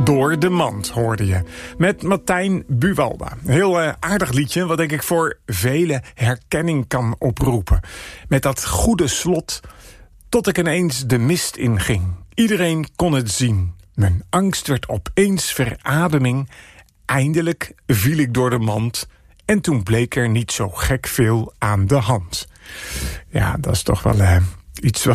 Door de Mand hoorde je. Met Martijn Buwalda. Een heel aardig liedje, wat denk ik voor vele herkenning kan oproepen. Met dat goede slot, tot ik ineens de mist inging. Iedereen kon het zien. Mijn angst werd opeens verademing. Eindelijk viel ik door de mand. En toen bleek er niet zo gek veel aan de hand. Ja, dat is toch wel iets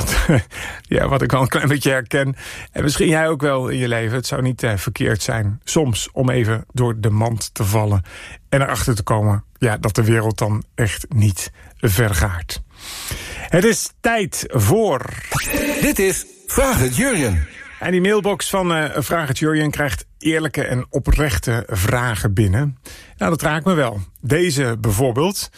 wat ik wel een klein beetje herken. En misschien jij ook wel in je leven. Het zou niet verkeerd zijn soms om even door de mand te vallen. En erachter te komen dat de wereld dan echt niet vergaart. Het is tijd voor... Dit is Vraag het Jurjen. En die mailbox van Vraag het Jurjen krijgt eerlijke en oprechte vragen binnen. Nou, dat raakt me wel. Deze bijvoorbeeld.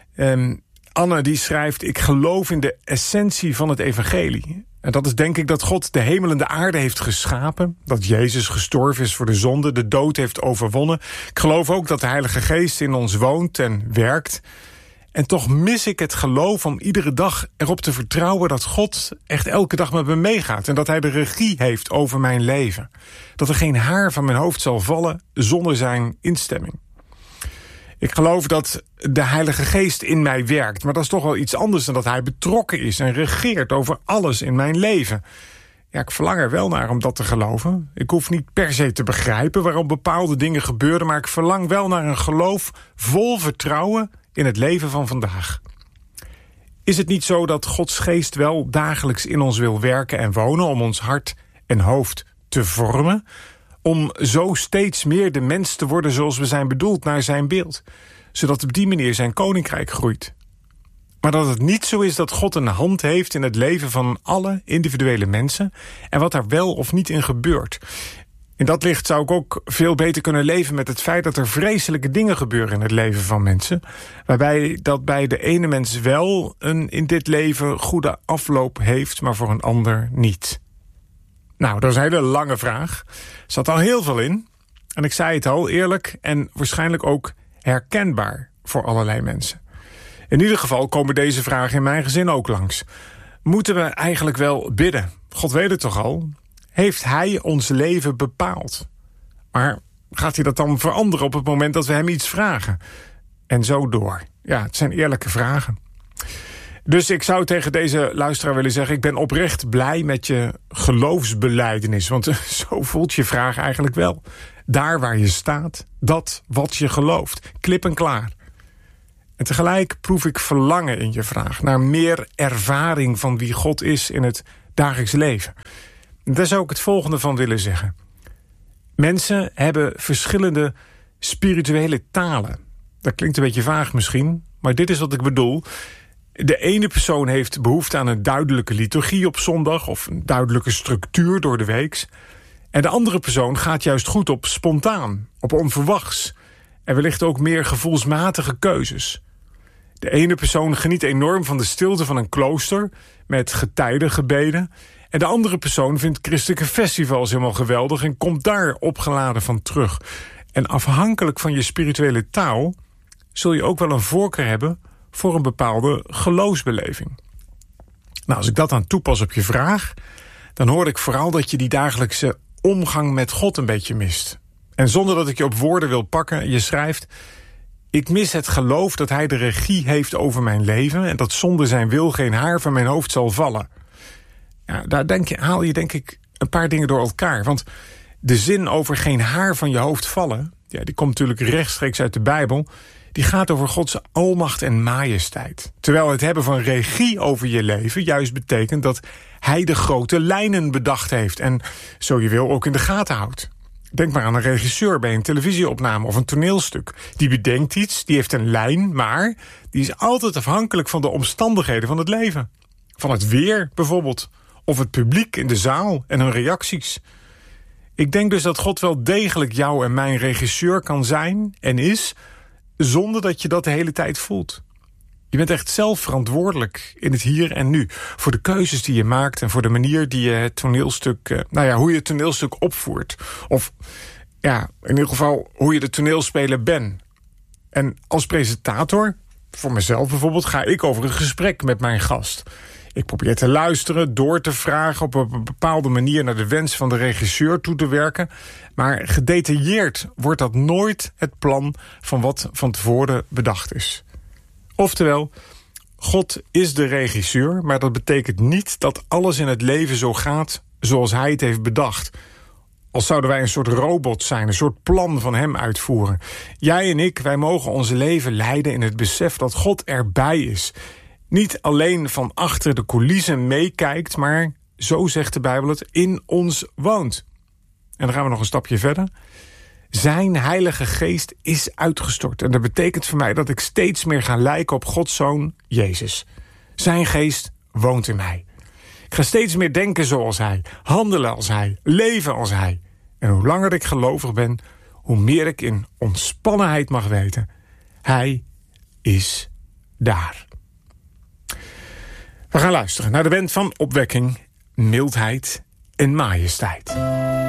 Anne die schrijft: ik geloof in de essentie van het evangelie. En dat is denk ik dat God de hemel en de aarde heeft geschapen. Dat Jezus gestorven is voor de zonde, de dood heeft overwonnen. Ik geloof ook dat de Heilige Geest in ons woont en werkt. En toch mis ik het geloof om iedere dag erop te vertrouwen dat God echt elke dag met me meegaat. En dat hij de regie heeft over mijn leven. Dat er geen haar van mijn hoofd zal vallen zonder zijn instemming. Ik geloof dat de Heilige Geest in mij werkt. Maar dat is toch wel iets anders dan dat hij betrokken is en regeert over alles in mijn leven. Ja, ik verlang er wel naar om dat te geloven. Ik hoef niet per se te begrijpen waarom bepaalde dingen gebeuren, maar ik verlang wel naar een geloof vol vertrouwen in het leven van vandaag. Is het niet zo dat Gods geest wel dagelijks in ons wil werken en wonen om ons hart en hoofd te vormen? Om zo steeds meer de mens te worden zoals we zijn bedoeld, naar zijn beeld. Zodat op die manier zijn koninkrijk groeit. Maar dat het niet zo is dat God een hand heeft in het leven van alle individuele mensen en wat daar wel of niet in gebeurt. In dat licht zou ik ook veel beter kunnen leven met het feit dat er vreselijke dingen gebeuren in het leven van mensen. Waarbij dat bij de ene mens wel een in dit leven goede afloop heeft, maar voor een ander niet. Nou, dat is een hele lange vraag. Er zat al heel veel in. En ik zei het al, eerlijk en waarschijnlijk ook herkenbaar voor allerlei mensen. In ieder geval komen deze vragen in mijn gezin ook langs. Moeten we eigenlijk wel bidden? God weet het toch al? Heeft hij ons leven bepaald? Maar gaat hij dat dan veranderen op het moment dat we hem iets vragen? En zo door. Ja, het zijn eerlijke vragen. Dus ik zou tegen deze luisteraar willen zeggen, ik ben oprecht blij met je geloofsbelijdenis. Want zo voelt je vraag eigenlijk wel. Daar waar je staat, dat wat je gelooft. Klip en klaar. En tegelijk proef ik verlangen in je vraag naar meer ervaring van wie God is in het dagelijks leven. En daar zou ik het volgende van willen zeggen. Mensen hebben verschillende spirituele talen. Dat klinkt een beetje vaag misschien, maar dit is wat ik bedoel. De ene persoon heeft behoefte aan een duidelijke liturgie op zondag of een duidelijke structuur door de week. En de andere persoon gaat juist goed op spontaan, op onverwachts. En wellicht ook meer gevoelsmatige keuzes. De ene persoon geniet enorm van de stilte van een klooster met getijdengebeden. En de andere persoon vindt christelijke festivals helemaal geweldig en komt daar opgeladen van terug. En afhankelijk van je spirituele taal zul je ook wel een voorkeur hebben voor een bepaalde geloofsbeleving. Nou, als ik dat dan toepas op je vraag, dan hoor ik vooral dat je die dagelijkse omgang met God een beetje mist. En zonder dat ik je op woorden wil pakken, je schrijft: ik mis het geloof dat hij de regie heeft over mijn leven en dat zonder zijn wil geen haar van mijn hoofd zal vallen. Ja, daar haal je denk ik een paar dingen door elkaar. Want de zin over geen haar van je hoofd vallen, ja, die komt natuurlijk rechtstreeks uit de Bijbel. Die gaat over Gods almacht en majesteit. Terwijl het hebben van regie over je leven juist betekent dat hij de grote lijnen bedacht heeft. En zo je wil ook in de gaten houdt. Denk maar aan een regisseur bij een televisieopname of een toneelstuk. Die bedenkt iets, die heeft een lijn, maar die is altijd afhankelijk van de omstandigheden van het leven. Van het weer bijvoorbeeld. Of het publiek in de zaal en hun reacties. Ik denk dus dat God wel degelijk jou en mijn regisseur kan zijn en is, zonder dat je dat de hele tijd voelt. Je bent echt zelf verantwoordelijk in het hier en nu. Voor de keuzes die je maakt en voor de manier die je het toneelstuk, hoe je het toneelstuk opvoert. Of ja, in ieder geval hoe je de toneelspeler bent. En als presentator, voor mezelf bijvoorbeeld, ga ik over een gesprek met mijn gast. Ik probeer te luisteren, door te vragen, op een bepaalde manier naar de wens van de regisseur toe te werken. Maar gedetailleerd wordt dat nooit het plan van wat van tevoren bedacht is. Oftewel, God is de regisseur, maar dat betekent niet dat alles in het leven zo gaat zoals hij het heeft bedacht. Als zouden wij een soort robot zijn, een soort plan van hem uitvoeren. Jij en ik, wij mogen ons leven leiden in het besef dat God erbij is. Niet alleen van achter de coulissen meekijkt, maar, zo zegt de Bijbel het, in ons woont. En dan gaan we nog een stapje verder. Zijn Heilige Geest is uitgestort. En dat betekent voor mij dat ik steeds meer ga lijken op Gods Zoon, Jezus. Zijn geest woont in mij. Ik ga steeds meer denken zoals hij, handelen als hij, leven als hij. En hoe langer ik gelovig ben, hoe meer ik in ontspannenheid mag weten. Hij is daar. We gaan luisteren naar de wens van opwekking, mildheid en majesteit.